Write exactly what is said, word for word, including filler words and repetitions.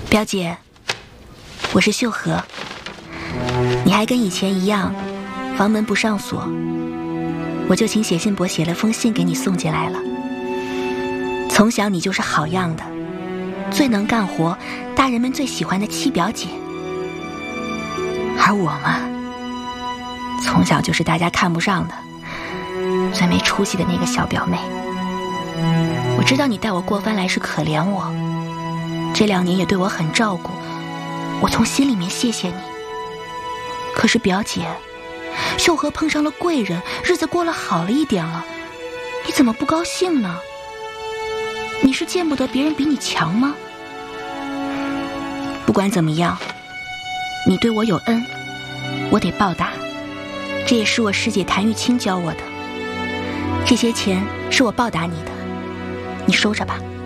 表姐，我是秀禾，你还跟以前一样，房门不上锁，我就请写信簿写了封信给你送进来了。从小你就是好样的，最能干活，大人们最喜欢的七表姐。而我嘛，从小就是大家看不上的，最没出息的那个小表妹。我知道你带我过番来是可怜我，这两年也对我很照顾，我从心里面谢谢你。可是表姐，秀禾碰上了贵人，日子过了好了一点了，你怎么不高兴呢？你是见不得别人比你强吗？不管怎么样，你对我有恩，我得报答。这也是我师姐谭玉清教我的，这些钱是我报答你的，你收着吧。